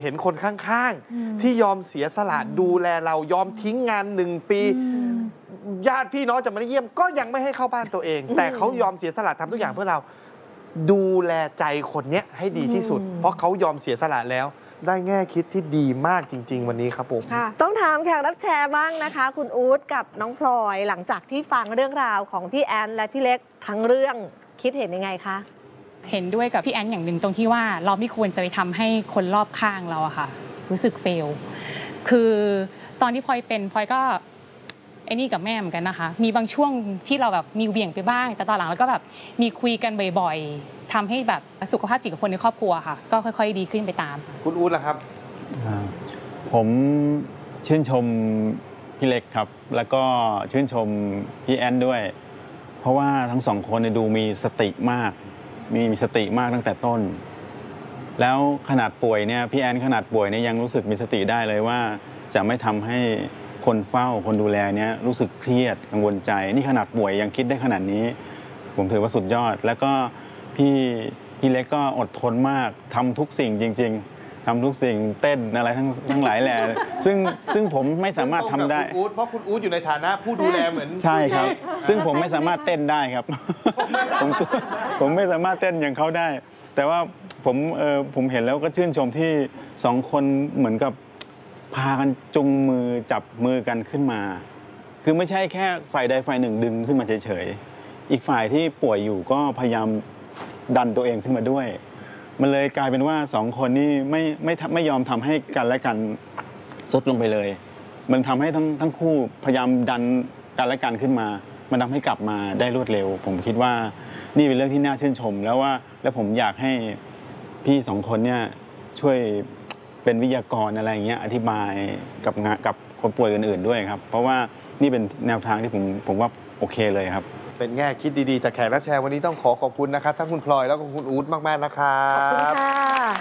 เห็นคนข้างๆที่ยอมเสียสละดูแลเรายอมทิ้งงาน1 ปีญาติพี่น้องจะมาเยี่ยมก็ยังไม่ให้เข้าบ้านตัวเองแต่เขายอมเสียสละทำทุกอย่างเพื่อเราดูแลใจคนเนี้ยให้ดีที่สุดเพราะเขายอมเสียสละแล้วได้แง่คิดที่ดีมากจริงๆวันนี้ครับผมต้องถามแขกรับแชร์บ้างนะคะคุณอู๊ดกับน้องพลอยหลังจากที่ฟังเรื่องราวของพี่แอนและพี่เล็กทั้งเรื่องคิดเห็นยังไงคะเห็นด้วยกับพี่แอนอย่างหนึ่งตรงที่ว่าเราไม่ควรจะไปทำให้คนรอบข้างเราอะค่ะรู้สึกเฟลคือตอนที่พลอยเป็นพลอยก็ไอ้นี่กับแม่เหมือนกันนะคะมีบางช่วงที่เราแบบมีเหวี่ยงไปบ้างแต่ตอนหลังเราก็แบบมีคุยกันบ่อยๆทำให้แบบสุขภาพจิตของคนในครอบครัวค่ะก็ค่อยๆดีขึ้นไปตามคุณอู๊ดล่ะครับผมชื่นชมพี่เล็กครับแล้วก็ชื่นชมพี่แอนด้วยเพราะว่าทั้งสองคนดูมีสติมากมีสติมากตั้งแต่ต้นแล้วขนาดป่วยเนี่ยพี่แอนขนาดป่วยเนี่ยยังรู้สึกมีสติได้เลยว่าจะไม่ทำให้คนเฝ้าคนดูแลเนี่ยรู้สึกเครียดกังวลใจนี่ขนาดป่วยยังคิดได้ขนาดนี้ผมถือว่าสุดยอดแล้วก็พี่เล็กก็อดทนมากทำทุกสิ่งจริงๆทำทุกสิ่งเต้นอะไรทั้งหลายแหละซึ่งผมไม่สามารถทำได้เพราะคุณอู๊ดอยู่ในฐานะผู้ดูแลเหมือนใช่ครับซึ่งผมไม่สามารถเต้นได้ครับผมไม่สามารถเต้นอย่างเขาได้แต่ว่าผมเห็นแล้วก็ชื่นชมที่2 คนเหมือนกับพากันจุงมือจับมือกันขึ้นมาคือไม่ใช่แค่ฝ่ายใดฝ่ายหนึ่งดึงขึ้นมาเฉยๆอีกฝ่ายที่ป่วยอยู่ก็พยายามดันตัวเองขึ้นมาด้วยมันเลยกลายเป็นว่า2 คนนี้ไม่ยอมทำให้กันและกันทรุดลงไปเลยมันทำให้ทั้งคู่พยายามดันกันและกันขึ้นมามันทำให้กลับมาได้รวดเร็วผมคิดว่านี่เป็นเรื่องที่น่าชื่นชมแล้วผมอยากให้พี่2 คนเนี่ยช่วยเป็นวิทยากรอะไรอย่างเงี้ยอธิบายกับคนป่วยอื่นๆด้วยครับเพราะว่านี่เป็นแนวทางที่ผมว่าโอเคเลยครับเป็นแง่คิดดีๆจากแขกรับแชร์วันนี้ต้องขอบคุณนะครับทั้งคุณพลอยแล้วก็คุณอู๊ดมากๆนะครับขอบคุณค่ะ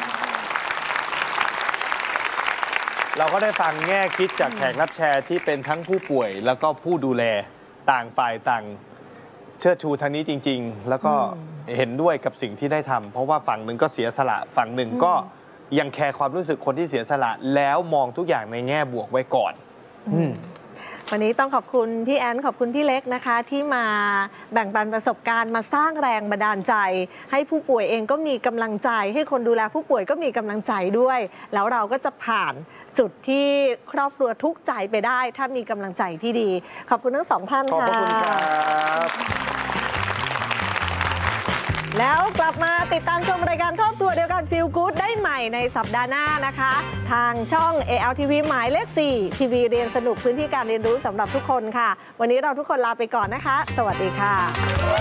เราก็ได้ฟังแง่คิดจากแขกรับแชร์ที่เป็นทั้งผู้ป่วยแล้วก็ผู้ดูแลต่างฝ่ายต่างเชิดชูทางนี้จริงๆแล้วก็เห็นด้วยกับสิ่งที่ได้ทำเพราะว่าฝั่งหนึ่งก็เสียสละฝั่งหนึ่งก็ยังแคร์ความรู้สึกคนที่เสียสละแล้วมองทุกอย่างในแง่บวกไว้ก่อนวันนี้ต้องขอบคุณพี่แอนขอบคุณพี่เล็กนะคะที่มาแบ่งปันประสบการณ์มาสร้างแรงบันดาลใจให้ผู้ป่วยเองก็มีกำลังใจให้คนดูแลผู้ป่วยก็มีกำลังใจด้วยแล้วเราก็จะผ่านจุดที่ครอบครัวทุกข์ใจไปได้ถ้ามีกำลังใจที่ดีขอบคุณทั้ง2 ท่านค่ะขอบคุณครับแล้วกลับมาติดตามชมรายการครอบครัวเดียวกัน Feel Good ได้ใหม่ในสัปดาห์หน้านะคะทางช่อง ALTV หมายเลข 4 ทีวีเรียนสนุกพื้นที่การเรียนรู้สำหรับทุกคนค่ะวันนี้เราทุกคนลาไปก่อนนะคะสวัสดีค่ะ